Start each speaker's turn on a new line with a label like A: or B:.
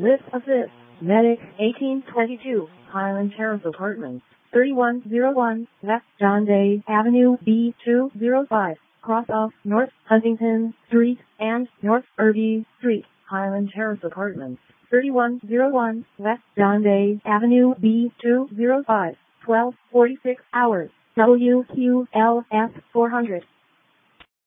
A: List Assist. Medic 1822. Highland Terrace Apartments. 3101 West John Day Avenue B205. Cross off North Huntington Street and North Irby Street. Highland Terrace Apartments. 3101 West John Day Avenue B205. 12:46 hours. WQLS 400.